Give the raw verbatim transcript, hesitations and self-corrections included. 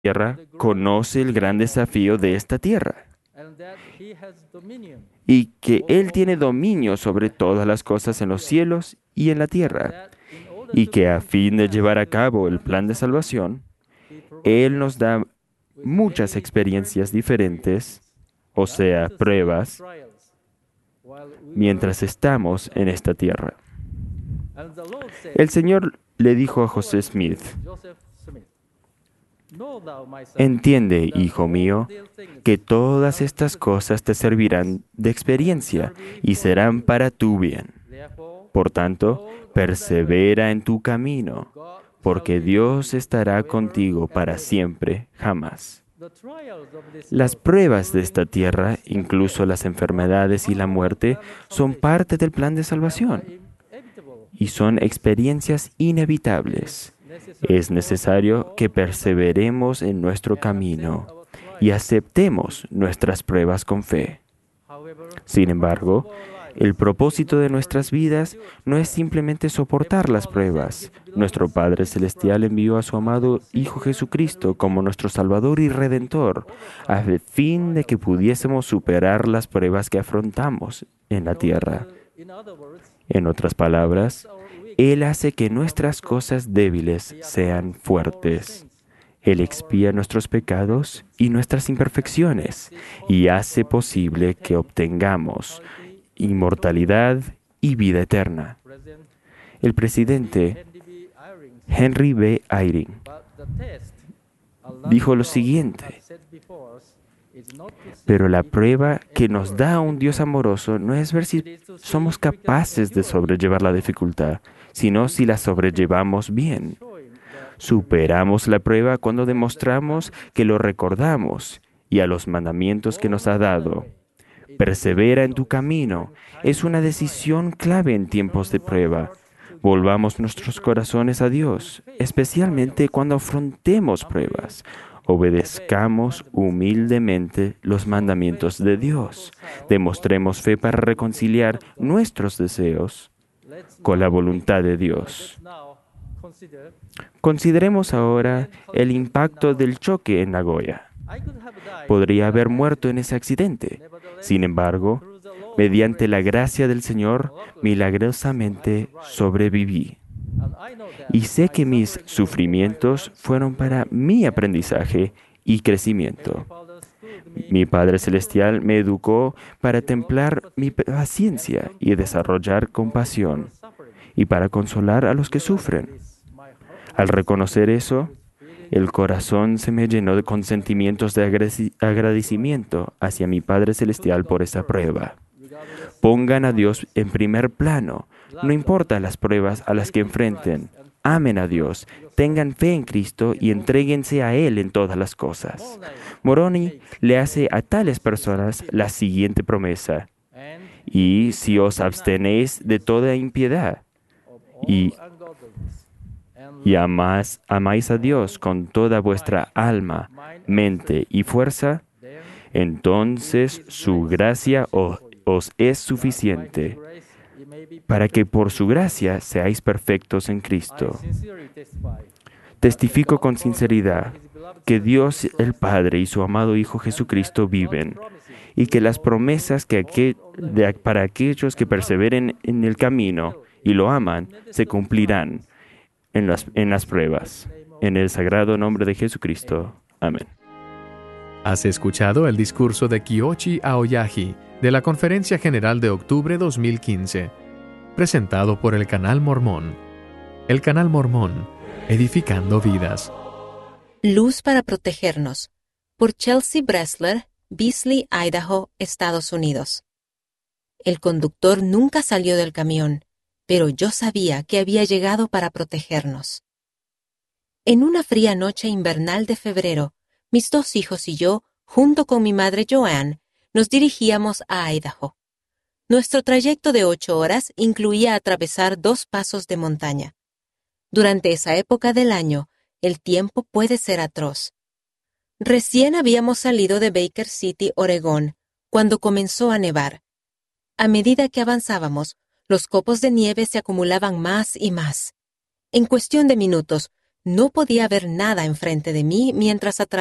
tierra conoce el gran desafío de esta tierra y que Él tiene dominio sobre todas las cosas en los cielos y en la tierra, y que a fin de llevar a cabo el plan de salvación, Él nos da muchas experiencias diferentes, o sea, pruebas, mientras estamos en esta tierra. El Señor le dijo a José Smith: entiende, hijo mío, que todas estas cosas te servirán de experiencia y serán para tu bien. Por tanto, persevera en tu camino, porque Dios estará contigo para siempre, jamás. Las pruebas de esta tierra, incluso las enfermedades y la muerte, son parte del plan de salvación y son experiencias inevitables. Es necesario que perseveremos en nuestro camino y aceptemos nuestras pruebas con fe. Sin embargo, el propósito de nuestras vidas no es simplemente soportar las pruebas. Nuestro Padre Celestial envió a su amado Hijo Jesucristo como nuestro Salvador y Redentor, a fin de que pudiésemos superar las pruebas que afrontamos en la tierra. En otras palabras, Él hace que nuestras cosas débiles sean fuertes. Él expía nuestros pecados y nuestras imperfecciones y hace posible que obtengamos inmortalidad y vida eterna. El presidente Henry B. Eyring dijo lo siguiente: pero la prueba que nos da un Dios amoroso no es ver si somos capaces de sobrellevar la dificultad, sino si la sobrellevamos bien. Superamos la prueba cuando demostramos que lo recordamos y a los mandamientos que nos ha dado. Persevera en tu camino. Es una decisión clave en tiempos de prueba. Volvamos nuestros corazones a Dios, especialmente cuando afrontemos pruebas. Obedezcamos humildemente los mandamientos de Dios. Demostremos fe para reconciliar nuestros deseos con la voluntad de Dios. Consideremos ahora el impacto del choque en Nagoya. Podría haber muerto en ese accidente. Sin embargo, mediante la gracia del Señor, milagrosamente sobreviví. Y sé que mis sufrimientos fueron para mi aprendizaje y crecimiento. Mi Padre Celestial me educó para templar mi paciencia y desarrollar compasión, y para consolar a los que sufren. Al reconocer eso, el corazón se me llenó con sentimientos de agradecimiento hacia mi Padre Celestial por esa prueba. Pongan a Dios en primer plano, no importa las pruebas a las que enfrenten. Amen a Dios, tengan fe en Cristo y entréguense a Él en todas las cosas. Moroni le hace a tales personas la siguiente promesa: y si os abstenéis de toda impiedad y, y amás, amáis a Dios con toda vuestra alma, mente y fuerza, entonces su gracia os, os es suficiente, para que por su gracia seáis perfectos en Cristo. Testifico con sinceridad que Dios el Padre y su amado Hijo Jesucristo viven, y que las promesas que aquel, de, para aquellos que perseveren en el camino y lo aman, se cumplirán en las, en las pruebas. En el sagrado nombre de Jesucristo. Amén. Has escuchado el discurso de Kiyoshi Aoyagi de la Conferencia General de octubre dos mil quince, presentado por el Canal Mormón. El Canal Mormón, edificando vidas. Luz para protegernos, por Chelsea Bressler, Beasley, Idaho, Estados Unidos. El conductor nunca salió del camión, pero yo sabía que había llegado para protegernos. En una fría noche invernal de febrero, mis dos hijos y yo, junto con mi madre Joanne, nos dirigíamos a Idaho. Nuestro trayecto de ocho horas incluía atravesar dos pasos de montaña. Durante esa época del año, el tiempo puede ser atroz. Recién habíamos salido de Baker City, Oregón, cuando comenzó a nevar. A medida que avanzábamos, los copos de nieve se acumulaban más y más. En cuestión de minutos, No podía ver nada enfrente de mí mientras atravesaba